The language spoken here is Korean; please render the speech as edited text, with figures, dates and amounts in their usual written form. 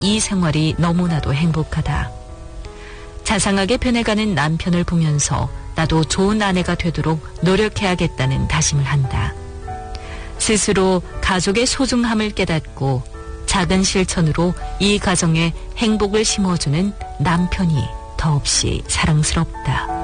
이 생활이 너무나도 행복하다. 자상하게 변해가는 남편을 보면서 나도 좋은 아내가 되도록 노력해야겠다는 다짐을 한다. 스스로 가족의 소중함을 깨닫고 작은 실천으로 이 가정에 행복을 심어주는 남편이 더없이 사랑스럽다.